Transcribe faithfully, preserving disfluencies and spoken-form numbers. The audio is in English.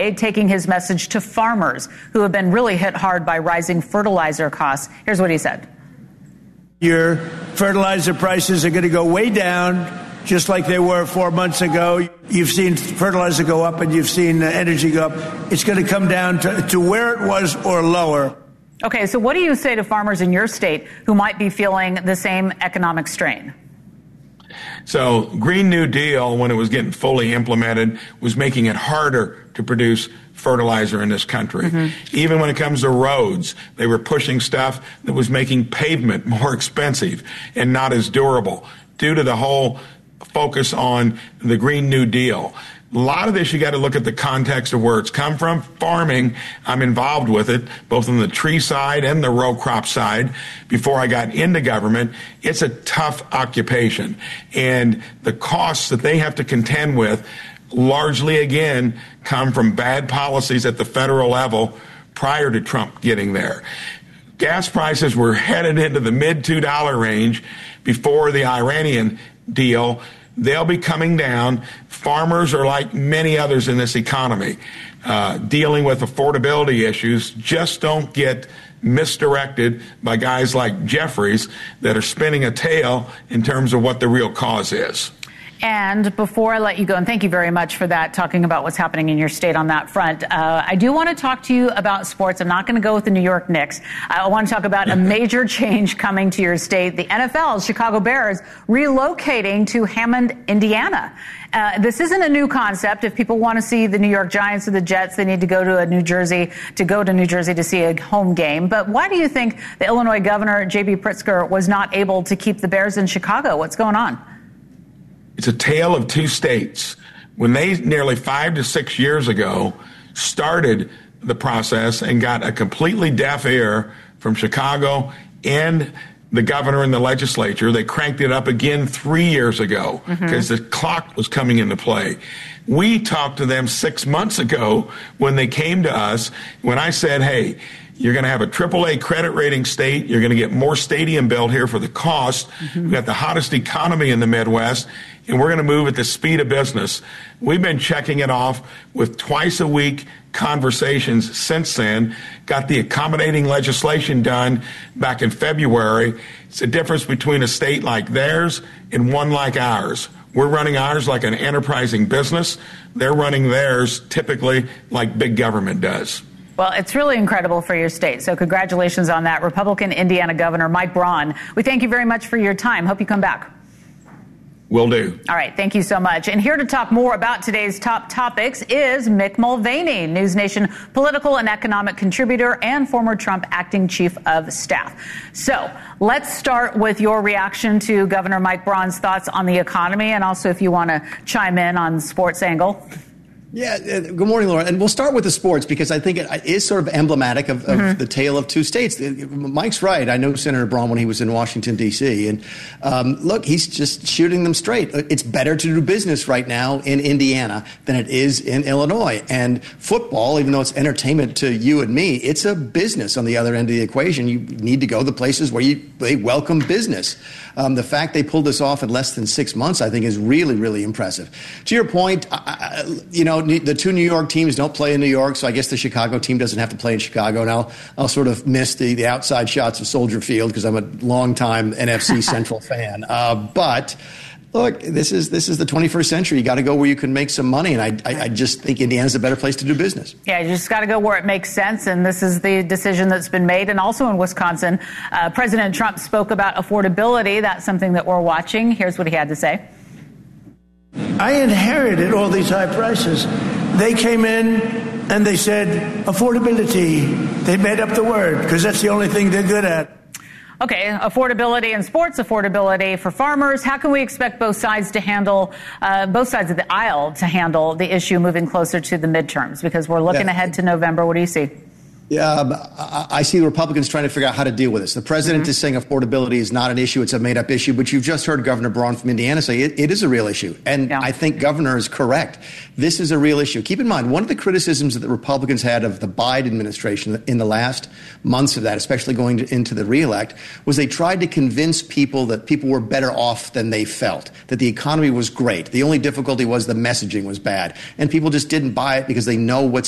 Illinois, taking his message to farmers who have been really hit hard by rising fertilizer costs. Here's what he said. Your fertilizer prices are going to go way down, just like they were four months ago. You've seen fertilizer go up and you've seen energy go up. It's going to come down to, to where it was or lower. Okay, so what do you say to farmers in your state who might be feeling the same economic strain? So Green New Deal, when it was getting fully implemented, was making it harder to produce fertilizer in this country. Mm-hmm. Even when it comes to roads, they were pushing stuff that was making pavement more expensive and not as durable due to the whole focus on the Green New Deal. A lot of this, you got to look at the context of where it's come from. Farming, I'm involved with it, both on the tree side and the row crop side. Before I got into government, it's a tough occupation. And the costs that they have to contend with largely, again, come from bad policies at the federal level prior to Trump getting there. Gas prices were headed into the mid two dollar range before the Iranian deal. They'll be coming down. Farmers are like many others in this economy, uh, dealing with affordability issues. Just don't get misdirected by guys like Jeffries that are spinning a tale in terms of what the real cause is. And before I let you go, and thank you very much for that, talking about what's happening in your state on that front, uh, I do want to talk to you about sports. I'm not going to go with the New York Knicks. I want to talk about a major change coming to your state. The N F L's Chicago Bears relocating to Hammond, Indiana. Uh, this isn't a new concept. If people want to see the New York Giants or the Jets, they need to go to a New Jersey to go to New Jersey to see a home game. But why do you think the Illinois governor, J B Pritzker, was not able to keep the Bears in Chicago? What's going on? It's a tale of two states. When they nearly five to six years ago started the process and got a completely deaf ear from Chicago and the governor and the legislature, they cranked it up again three years ago because mm-hmm. the clock was coming into play. We talked to them six months ago when they came to us, when I said, hey, you're going to have a triple A credit rating state. You're going to get more stadium built here for the cost. Mm-hmm. We've got the hottest economy in the Midwest, and we're going to move at the speed of business. We've been checking it off with twice a week conversations since then. Got the accommodating legislation done back in February. It's the difference between a state like theirs and one like ours. We're running ours like an enterprising business. They're running theirs typically like big government does. Well, it's really incredible for your state. So congratulations on that. Republican Indiana Governor Mike Braun, we thank you very much for your time. Hope you come back. Will do. All right. Thank you so much. And here to talk more about today's top topics is Mick Mulvaney, News Nation political and economic contributor and former Trump acting chief of staff. So let's start with your reaction to Governor Mike Braun's thoughts on the economy, and also if you want to chime in on the sports angle. Yeah. Uh, good morning, Laura. And we'll start with the sports because I think it is sort of emblematic of, of mm-hmm. the tale of two states. Mike's right. I know Senator Braun when he was in Washington, D C. And um, look, he's just shooting them straight. It's better to do business right now in Indiana than it is in Illinois. And football, even though it's entertainment to you and me, it's a business on the other end of the equation. You need to go the places where you, they welcome business. Um, the fact they pulled this off in less than six months, I think, is really, really impressive. To your point, I, you know, the two New York teams don't play in New York, so I guess the Chicago team doesn't have to play in Chicago. And I'll, I'll sort of miss the, the outside shots of Soldier Field because I'm a longtime N F C Central fan. Uh, but look, this is this is the twenty-first century. You got to go where you can make some money, and I, I, I just think Indiana's a better place to do business. Yeah, you just got to go where it makes sense, and this is the decision that's been made. And also in Wisconsin, uh, President Trump spoke about affordability. That's something that we're watching. Here's what he had to say. I inherited all these high prices. They came in and they said affordability. They made up the word because that's the only thing they're good at. Okay, affordability in sports, affordability for farmers. How can we expect both sides to handle, uh, both sides of the aisle to handle the issue moving closer to the midterms? Because we're looking yeah. ahead to November. What do you see? Yeah, I see the Republicans trying to figure out how to deal with this. The president mm-hmm. is saying affordability is not an issue. It's a made-up issue. But you've just heard Governor Braun from Indiana say it, it is a real issue. And yeah. I think Governor is correct. This is a real issue. Keep in mind, one of the criticisms that the Republicans had of the Biden administration in the last months of that, especially going to, into the reelect, was they tried to convince people that people were better off than they felt, that the economy was great. The only difficulty was the messaging was bad. And people just didn't buy it because they know what's